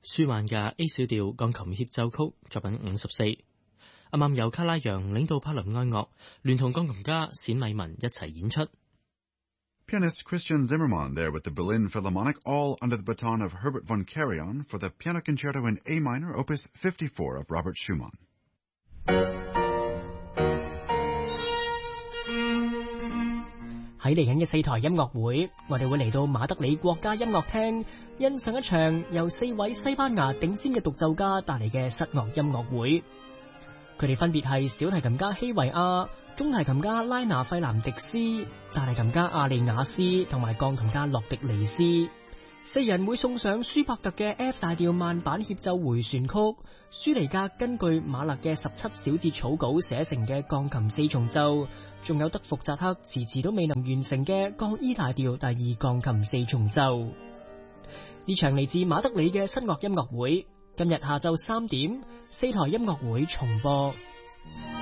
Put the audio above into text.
舒曼嘅 A 小調鋼琴協奏曲作品54，啱啱由卡拉揚領導柏林愛樂，聯同鋼琴家冼米文一齊演出。 Pianist Christian Zimmermann there with the Berlin Philharmonic, all under the baton of Herbert von Karajan for the Piano Concerto in A minor, Opus 54 of Robert Schumann. 喺嚟緊嘅4台音樂會，我哋會嚟到馬德里國家音樂廳，欣賞一場由4位西班牙頂尖嘅獨奏家帶嚟嘅室樂音樂會。佢哋分別係小提琴家希維亞、中提琴家拉拿費南迪斯、大提琴家阿利亞斯同埋鋼琴家洛迪尼斯。4人會送上舒伯特嘅 F 大調慢板協奏回旋曲，舒尼格根據馬勒嘅17小節草稿寫成嘅鋼琴4重奏，仲有德福扎克遲遲都未能完成嘅降 E 大調第2鋼琴4重奏。呢場嚟自馬德里嘅室樂音樂會，今日下晝3點4台音樂會重播。